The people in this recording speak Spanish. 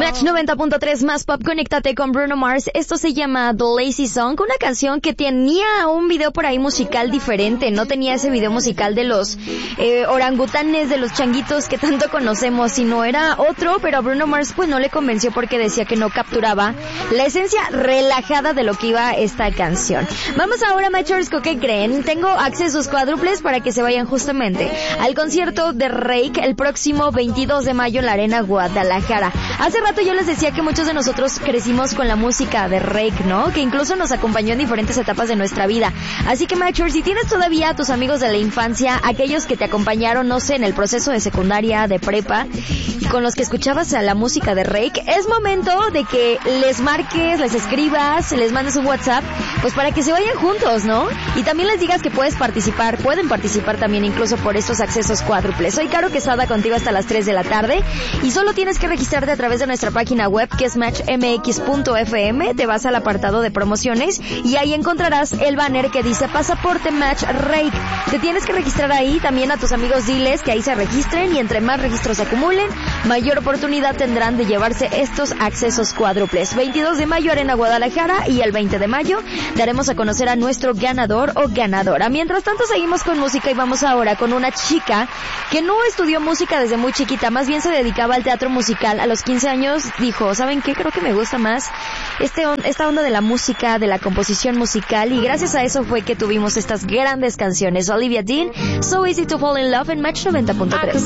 Match 90.3 más pop, conéctate con Bruno Mars. Esto se llama The Lazy Song, una canción que tenía un video por ahí musical diferente. No tenía ese video musical de los orangutanes, de los changuitos que tanto conocemos, sino era otro, pero a Bruno Mars pues no le convenció porque decía que no capturaba la esencia relajada de lo que iba esta canción. Vamos ahora, Matchers, ¿qué creen? Tengo accesos cuádruples para que se vayan justamente al concierto de Reik el próximo 22 de mayo en la Arena Guadalajara. Hace rato yo les decía que muchos de nosotros crecimos con la música de Reik, ¿no? Que incluso nos acompañó en diferentes etapas de nuestra vida. Así que, Matchers, si tienes todavía a tus amigos de la infancia, aquellos que te acompañaron, no sé, en el proceso de secundaria, de prepa, con los que escuchabas a la música de Reik, es momento de que les marques, les escribas, les mandes un WhatsApp, pues para que se vayan juntos, ¿no? Y también les digas que pueden participar también incluso por estos accesos cuádruples. Soy Caro Quesada, contigo hasta las 3 de la tarde, y solo tienes que registrarte a través de nuestra página web, que es matchmx.fm. Te vas al apartado de promociones y ahí encontrarás el banner que dice Pasaporte Match Reik. Te tienes que registrar ahí. También a tus amigos diles que ahí se registren, y entre más registros se acumulen, mayor oportunidad tendrán de llevarse estos accesos cuádruples. 22 de mayo, Arena Guadalajara, y el 20 de mayo daremos a conocer a nuestro ganador o ganadora. Mientras tanto, seguimos con música y vamos ahora con una chica que no estudió música desde muy chiquita, más bien se dedicaba al teatro musical. A los 15 años dijo, ¿saben qué? Creo que me gusta más esta onda de la música, de la composición musical, y gracias a eso fue que tuvimos estas grandes canciones. Olivia Dean, So Easy to Fall in Love en Match 90.3.